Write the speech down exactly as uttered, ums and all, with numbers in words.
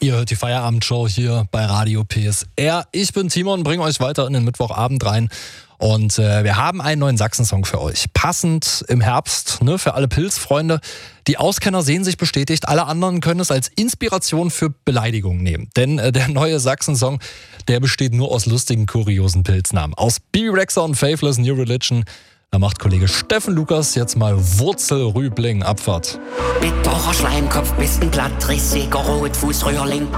Ihr hört die Feierabendshow hier bei Radio P S R. Ich bin Timon, bringe euch weiter in den Mittwochabend rein. Und äh, wir haben einen neuen Sachsen-Song für euch. Passend im Herbst, ne, für alle Pilzfreunde. Die Auskenner sehen sich bestätigt. Alle anderen können es als Inspiration für Beleidigungen nehmen. Denn äh, der neue Sachsen-Song, der besteht nur aus lustigen, kuriosen Pilznamen. Aus Bibi Rexha und Faithless New Religion. Da macht Kollege Steffen Lukas jetzt mal Wurzelrübling Abfahrt. Bitterer Schleimkopf, bist ein Blattrissiger, Rotfußröhrling.